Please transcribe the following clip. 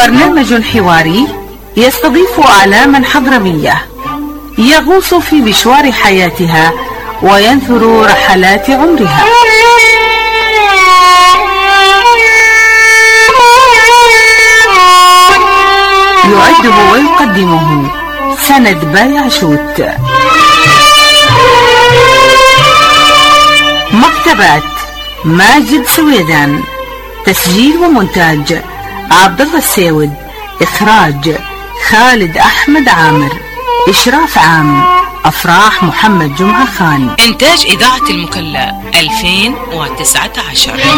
برنامج حواري يستضيف أعلاما حضرمية يغوص في مشوار حياتها وينثر رحلات عمرها. يعده ويقدمه سند بايعشوت. مكتبات ماجد سويدان. تسجيل ومونتاج عبد الله السيود. إخراج خالد أحمد عامر. إشراف عام أفراح محمد جمعة خان. إنتاج إذاعة المكلا 2019.